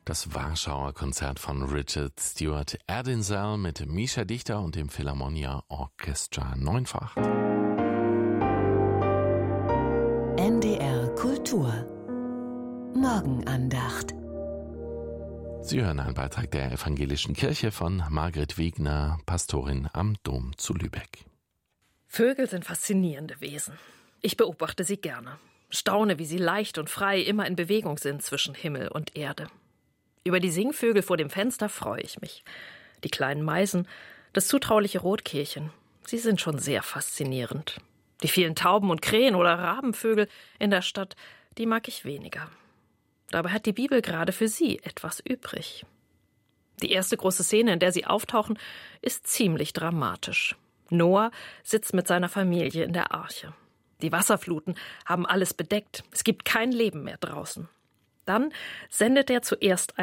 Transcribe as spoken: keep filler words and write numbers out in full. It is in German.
Das Warschauer Konzert von Richard Stewart Erdinsel mit Mischa Dichter und dem Philharmonia Orchestra Neunfach. N D R Kultur Morgenandacht. Sie hören einen Beitrag der Evangelischen Kirche von Margret Wegner, Pastorin am Dom zu Lübeck. Vögel sind faszinierende Wesen. Ich beobachte sie gerne. Staune, wie sie leicht und frei immer in Bewegung sind zwischen Himmel und Erde. Über die Singvögel vor dem Fenster freue ich mich. Die kleinen Meisen, das zutrauliche Rotkehlchen, sie sind schon sehr faszinierend. Die vielen Tauben und Krähen oder Rabenvögel in der Stadt, die mag ich weniger. Dabei hat die Bibel gerade für sie etwas übrig. Die erste große Szene, in der sie auftauchen, ist ziemlich dramatisch. Noah sitzt mit seiner Familie in der Arche. Die Wasserfluten haben alles bedeckt. Es gibt kein Leben mehr draußen. Dann sendet er zuerst